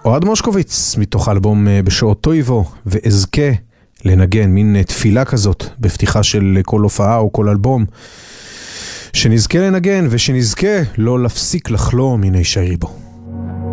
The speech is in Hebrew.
אוהד מושקוביץ, מתוך אלבום בשעות טויבו, ואזכה לנגן, מין תפילה כזאת, בפתיחה של כל הופעה או כל אלבום, שנזכה לנגן ושנזכה לא להפסיק לחלום, הנה יישארי בו.